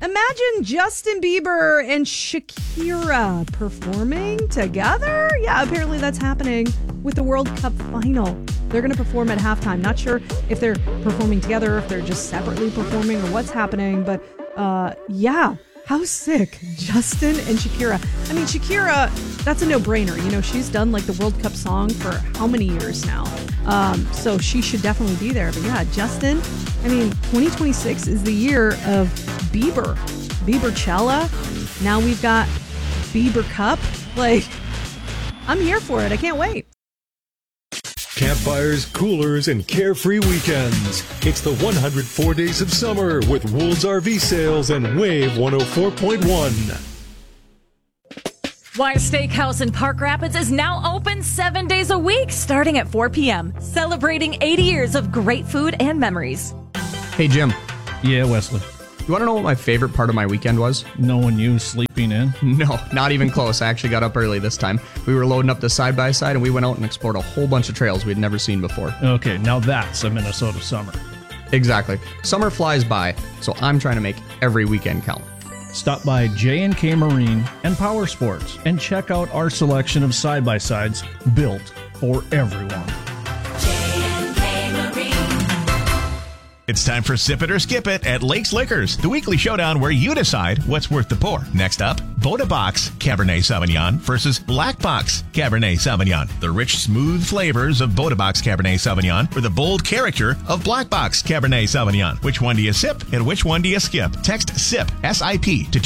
Imagine Justin Bieber and Shakira performing together. Yeah, apparently that's happening with the World Cup final. They're going to perform at halftime. Not sure if they're performing together, if they're just separately performing or what's happening. But yeah, how sick. Justin and Shakira. I mean, Shakira, that's a no-brainer. You know, she's done like the World Cup song for how many years now? So she should definitely be there. But yeah, Justin, I mean, 2026 is the year of Bieber. Biebercella. Now we've got Bieber Cup. Like, I'm here for it. I can't wait. Campfires, coolers, and carefree weekends. It's the 104 Days of Summer with Wool's RV Sales and Wave 104.1. Wise Steakhouse in Park Rapids is now open 7 days a week, starting at 4 p.m., celebrating 80 years of great food and memories. Hey, Jim. Yeah, Wesley. You want to know what my favorite part of my weekend was? Knowing you sleeping in? No, not even close. I actually got up early this time. We were loading up the side-by-side, and we went out and explored a whole bunch of trails we'd never seen before. Okay, now that's a Minnesota summer. Exactly. Summer flies by, so I'm trying to make every weekend count. Stop by J&K Marine and Power Sports and check out our selection of side-by-sides built for everyone. It's time for Sip It or Skip It at Lakes Liquors, the weekly showdown where you decide what's worth the pour. Next up, Voda Box Cabernet Sauvignon versus Black Box Cabernet Sauvignon. The rich, smooth flavors of Voda Box Cabernet Sauvignon or the bold character of Black Box Cabernet Sauvignon. Which one do you sip and which one do you skip? Text SIP, S-I-P, to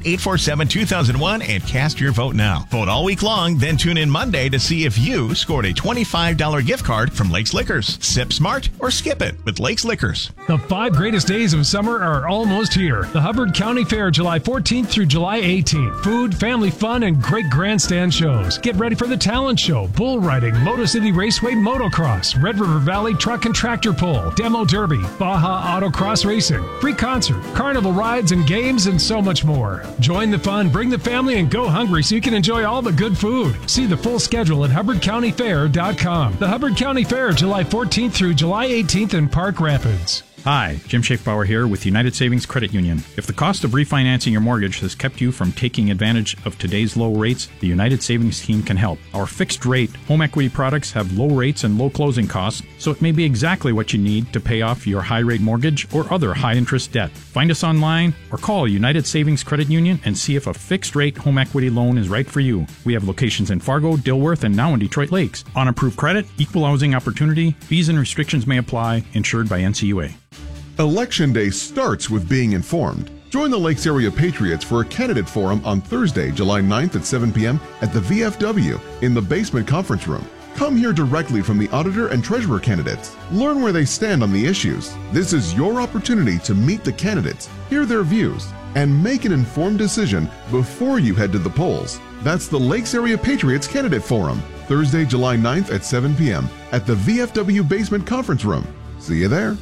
218-847-2001 and cast your vote now. Vote all week long, then tune in Monday to see if you scored a $25 gift card from Lakes Liquors. Sip smart or skip it with Lakes Liquors. The 5 greatest days of summer are almost here. The Hubbard County Fair, July 14th through July 18th. Food, family fun, and great grandstand shows. Get ready for the talent show, bull riding, Motor City Raceway motocross, Red River Valley truck and tractor pull, demo derby, Baja Autocross racing, free concert, carnival rides and games, and so much more. Join the fun, bring the family, and go hungry so you can enjoy all the good food. See the full schedule at HubbardCountyFair.com. The Hubbard County Fair, July 14th through July 18th in Park Rapids. Hi, Jim Schaefbauer here with United Savings Credit Union. If the cost of refinancing your mortgage has kept you from taking advantage of today's low rates, the United Savings team can help. Our fixed-rate home equity products have low rates and low closing costs, so it may be exactly what you need to pay off your high-rate mortgage or other high-interest debt. Find us online or call United Savings Credit Union and see if a fixed-rate home equity loan is right for you. We have locations in Fargo, Dilworth, and now in Detroit Lakes. On approved credit, equal housing opportunity, fees and restrictions may apply, insured by NCUA. Election Day starts with being informed. Join the Lakes Area Patriots for a candidate forum on Thursday, July 9th at 7 p.m. at the VFW in the basement conference room. Come hear directly from the auditor and treasurer candidates. Learn where they stand on the issues. This is your opportunity to meet the candidates, hear their views, and make an informed decision before you head to the polls. That's the Lakes Area Patriots Candidate Forum, Thursday, July 9th at 7 p.m. at the VFW basement conference room. See you there.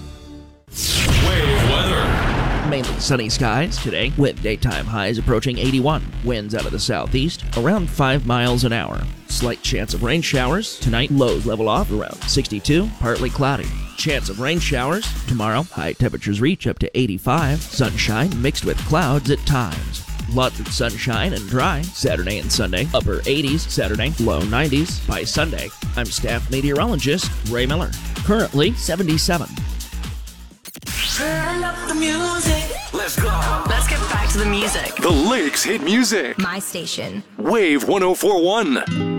Wave weather. Mainly sunny skies today with daytime highs approaching 81. Winds out of the southeast around 5 miles an hour. Slight chance of rain showers. Tonight lows level off around 62, partly cloudy. Chance of rain showers. Tomorrow high temperatures reach up to 85. Sunshine mixed with clouds at times. Lots of sunshine and dry. Saturday and Sunday, upper 80s. Saturday, low 90s. By Sunday, I'm staff meteorologist Ray Miller. Currently 77. Turn up the music. Let's go. Let's get back to the music. The Lakes hit music. My station. Wave 104.1.